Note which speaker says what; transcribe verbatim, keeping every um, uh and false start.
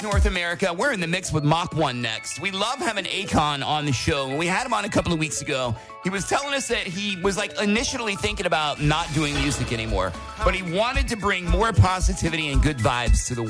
Speaker 1: North America. We're in the mix with Mach one next. We love having Akon on the show. We had him on a couple of weeks ago. He was telling us that he was like initially thinking about not doing music anymore, but he wanted to bring more positivity and good vibes to the